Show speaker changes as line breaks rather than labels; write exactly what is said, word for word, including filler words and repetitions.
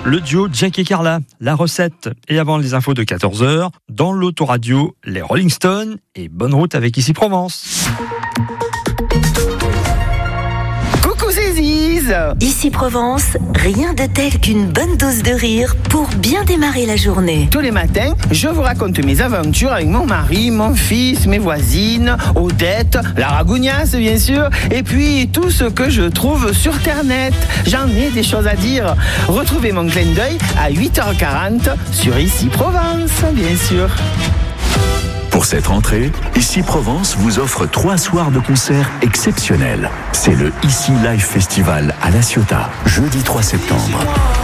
le duo Jack et Carla, la recette. Et avant les infos de quatorze heures, dans l'autoradio, les Rolling Stones et bonne route avec Ici Provence.
Coucou Ziziz.
Ici Provence, rien de tel qu'une bonne dose de rire pour bien démarrer la journée.
Tous les matins, je vous raconte mes aventures avec mon mari, mon fils, mes voisines, Odette, la ragougnasse bien sûr, et puis tout ce que je trouve sur Ternet. J'en ai des choses à dire. Retrouvez mon clin d'œil à huit heures quarante sur Ici Provence, bien sûr.
Pour cette rentrée, Ici Provence vous offre trois soirs de concert exceptionnels. C'est le Ici Live Festival à La Ciotat, jeudi trois septembre.